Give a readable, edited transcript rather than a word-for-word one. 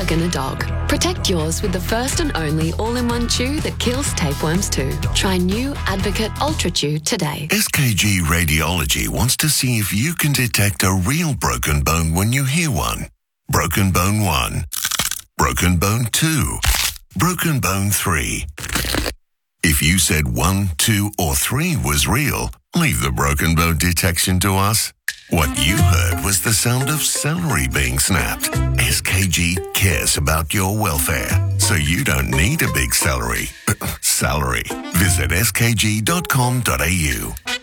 cat and a dog. Protect yours with the first and only all-in-one chew that kills tapeworms too. Try new Advocate Ultra Chew today. SKG Radiology wants to see if you can detect a real broken bone when you hear one. Broken bone 1. Broken bone 2. Broken bone 3. If you said 1, 2, or 3 was real, leave the broken bone detection to us. What you heard was the sound of celery being snapped. SKG cares about your welfare, so you don't need a big salary. Visit skg.com.au.